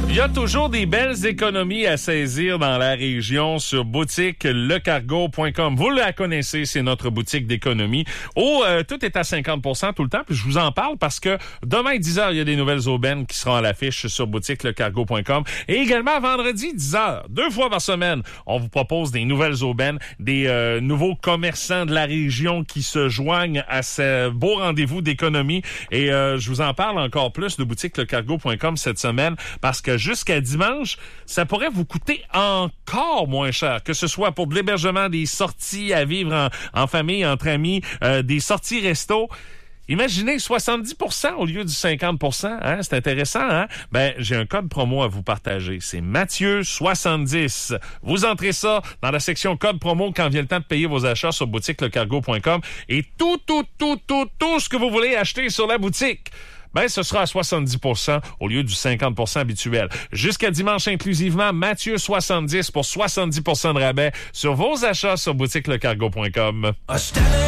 Il y a toujours des belles économies à saisir dans la région sur boutique lecargo.com. Vous la connaissez, c'est notre boutique d'économie où tout est à 50% tout le temps. Puis je vous en parle parce que demain 10h, il y a des nouvelles aubaines qui seront à l'affiche sur boutique lecargo.com. Et également vendredi 10h, 2 fois par semaine, on vous propose des nouvelles aubaines, des nouveaux commerçants de la région qui se joignent à ce beau rendez-vous d'économie. Et je vous en parle encore plus de boutique lecargo.com cette semaine parce que jusqu'à dimanche, ça pourrait vous coûter encore moins cher, que ce soit pour de l'hébergement, des sorties à vivre en famille, entre amis, des sorties resto. Imaginez 70% au lieu du 50%, hein? C'est intéressant, hein? Ben, j'ai un code promo à vous partager. C'est Mathieu70. Vous entrez ça dans la section code promo quand vient le temps de payer vos achats sur boutiquelecargo.com et tout ce que vous voulez acheter sur la boutique. Ben, ce sera à 70% au lieu du 50% habituel. Jusqu'à dimanche inclusivement, Mathieu70 pour 70% de rabais sur vos achats sur boutiquelecargo.com.